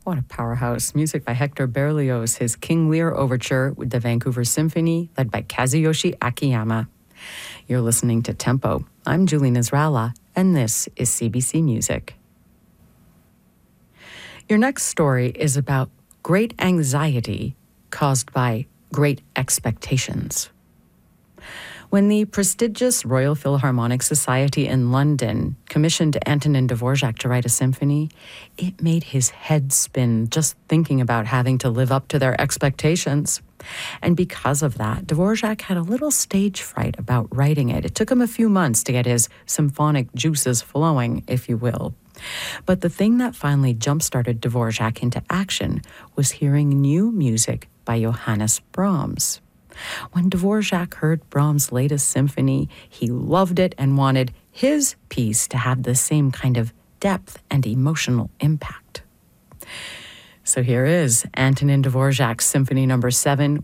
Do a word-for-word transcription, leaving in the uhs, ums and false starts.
What a powerhouse. Music by Hector Berlioz, his King Lear Overture with the Vancouver Symphony, led by Kazuyoshi Akiyama. You're listening to Tempo. I'm Julie Nasrallah, and this is C B C Music. Your next story is about great anxiety caused by great expectations. When the prestigious Royal Philharmonic Society in London commissioned Antonin Dvorak to write a symphony, it made his head spin just thinking about having to live up to their expectations. And because of that, Dvorak had a little stage fright about writing it. It took him a few months to get his symphonic juices flowing, if you will. But the thing that finally jump-started Dvorak into action was hearing new music by Johannes Brahms. When Dvorak heard Brahms' latest symphony, he loved it and wanted his piece to have the same kind of depth and emotional impact. So here is Antonin Dvorak's Symphony Number seven